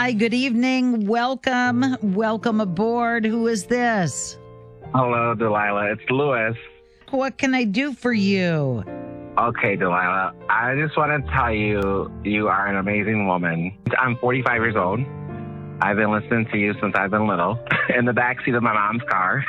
Hi, good evening. Welcome. Welcome aboard. Who is this? Hello, Delilah. It's Louis. What can I do for you? Okay, Delilah. I just want to tell you, you are an amazing woman. I'm 45 years old. I've been listening to you since I've been little in the backseat of my mom's car.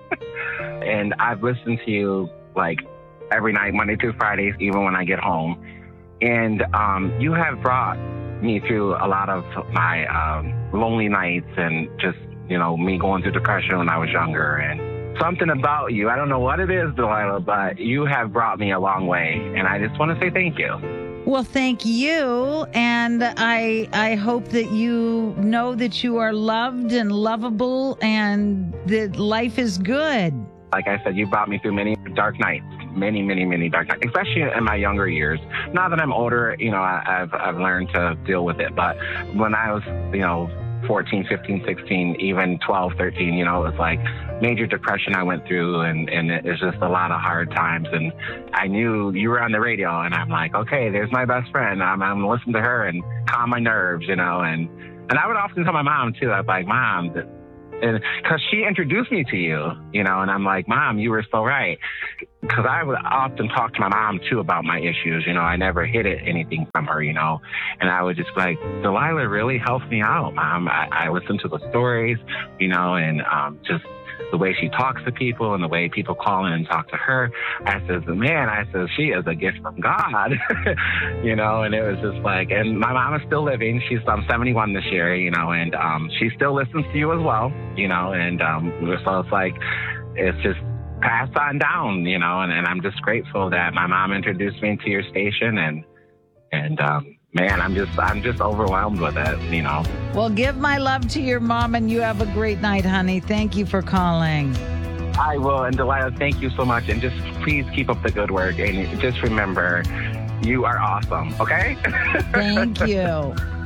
And I've listened to you like every night, Monday through Friday, even when I get home. And you have brought me through a lot of my lonely nights and just, me going through depression when I was younger. And something about you, I don't know what it is, Delilah, but you have brought me a long way. And I just want to say thank you. Well, thank you. And I hope that you know that you are loved and lovable and that life is good. Like I said, you brought me through many dark nights, many, many, many dark nights, especially in my younger years. Now that I'm older, I've learned to deal with it. But when I was, 14, 15, 16, even 12, 13, it was like major depression I went through, and it was just a lot of hard times. And I knew you were on the radio, and I'm like, okay, there's my best friend. I'm going to listen to her and calm my nerves, and I would often tell my mom too. I'd be like, Mom, and because she introduced me to you, and I'm like, Mom, you were so right. Because I would often talk to my mom, too, about my issues. I never hid anything from her, and I would just be like, Delilah really helps me out, Mom. I listen to the stories, and just the way she talks to people and the way people call in and talk to her. I said, she is a gift from God, and it was just like, and my mom is still living. She's 71 this year, and she still listens to you as well, and so it's like, it's just passed on down, and I'm just grateful that my mom introduced me to your station, and man, I'm just overwhelmed with it, Well, give my love to your mom, and you have a great night, honey. Thank you for calling. I will. And Delilah, thank you so much. And just please keep up the good work. And just remember, you are awesome. Okay? Thank you.